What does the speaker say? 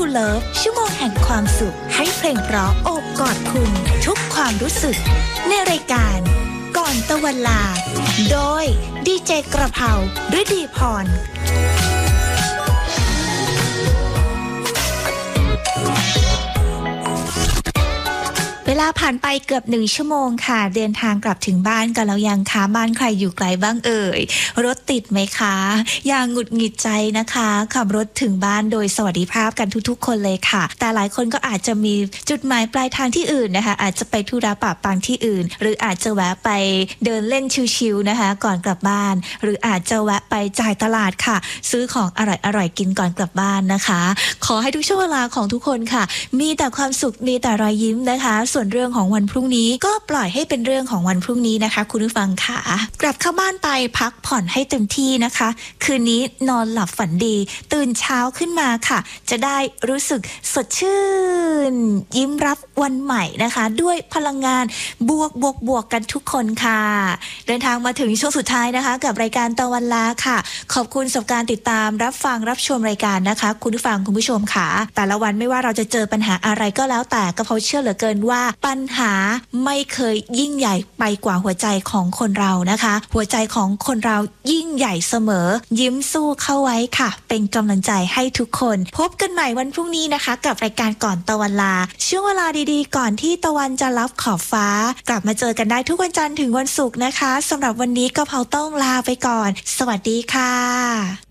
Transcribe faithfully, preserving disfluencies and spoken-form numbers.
to Love ชั่วโมงแห่งความสุขให้เพลงเพราะโอบกอดคุณทุกความรู้สึกในรายการก่อนตะวันลาโดยดีเจกระเพราฤดีพรเวลาผ่านไปเกือบหนึ่งชั่วโมงค่ะเดินทางกลับถึงบ้านกันแล้วยังคะบ้านใครอยู่ไกลบ้างเอ่ยรถติดไหมคะอย่างหงุดหงิดใจนะคะขับรถถึงบ้านโดยสวัสดิภาพกันทุกๆคนเลยค่ะแต่หลายคนก็อาจจะมีจุดหมายปลายทางที่อื่นนะคะอาจจะไปธุระปะปังที่อื่นหรืออาจจะแวะไปเดินเล่นชิลๆนะคะก่อนกลับบ้านหรืออาจจะแวะไปจ่ายตลาดค่ะซื้อของอร่อยๆกินก่อนกลับบ้านนะคะขอให้ทุกช่วงเวลาของทุกคนค่ะมีแต่ความสุขมีแต่รอยยิ้มนะคะส่วนเรื่องของวันพรุ่งนี้ก็ปล่อยให้เป็นเรื่องของวันพรุ่งนี้นะคะคุณผู้ฟังค่ะกลับเข้าบ้านไปพักผ่อนให้เต็มที่นะคะคืนนี้นอนหลับฝันดีตื่นเช้าขึ้นมาค่ะจะได้รู้สึกสดชื่นยิ้มรับวันใหม่นะคะด้วยพลังงานบวกบวกบวกกันทุกคนค่ะเดินทางมาถึงช่วงสุดท้ายนะคะกับรายการตะวันลาค่ะขอบคุณสำหรับการติดตามรับฟังรับชมรายการนะคะคุณผู้ฟังคุณผู้ชมค่ะแต่ละวันไม่ว่าเราจะเจอปัญหาอะไรก็แล้วแต่ก็เพราะเชื่อเหลือเกินว่าปัญหาไม่เคยยิ่งใหญ่ไปกว่าหัวใจของคนเรานะคะหัวใจของคนเรายิ่งใหญ่เสมอยิ้มสู้เข้าไว้ค่ะเป็นกำลังใจให้ทุกคนพบกันใหม่วันพรุ่งนี้นะคะกับรายการก่อนตะวันลาช่วงเวลาดีๆก่อนที่ตะวันจะลับขอบฟ้ากลับมาเจอกันได้ทุกวันจันทร์ถึงวันศุกร์นะคะสำหรับวันนี้ก็เพาต้องลาไปก่อนสวัสดีค่ะ